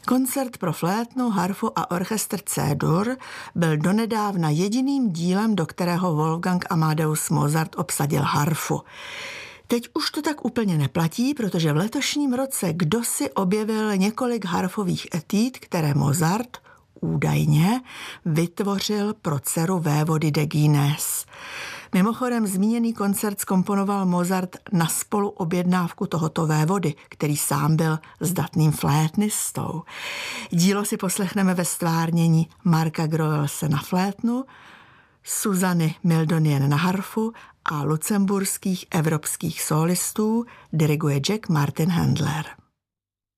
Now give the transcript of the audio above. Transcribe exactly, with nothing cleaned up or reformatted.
Koncert pro flétnu, harfu a orchestr C-dur byl donedávna jediným dílem, do kterého Wolfgang Amadeus Mozart obsadil harfu. Teď už to tak úplně neplatí, protože v letošním roce kdosi objevil několik harfových etýd, které Mozart údajně vytvořil pro dceru vévody de Guinness. Mimochodem zmíněný koncert zkomponoval Mozart na spoluobjednávku tohoto vévody, který sám byl zdatným flétnistou. Dílo si poslechneme ve stvárnění Marka Groelse na flétnu, Suzany Mildonian na harfu a lucemburských evropských solistů diriguje Jack Martin Handler.